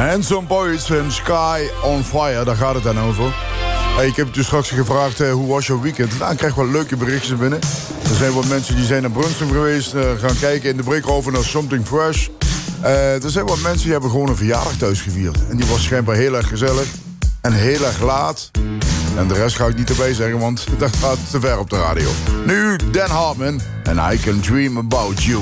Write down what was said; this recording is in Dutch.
Handsome Boys en Sky on Fire, daar gaat het dan over. Hey, ik heb je dus straks gevraagd, hoe was jouw weekend? Nou, ik krijg wel leuke berichtjes binnen. Er zijn wat mensen die zijn naar Brunsum geweest, gaan kijken in de break over naar Something Fresh. Er zijn wat mensen die hebben gewoon een verjaardag thuis gevierd. En die was schijnbaar heel erg gezellig en heel erg laat. En de rest ga ik niet erbij zeggen, want dat gaat te ver op de radio. Nu Dan Hartman en I Can Dream About You.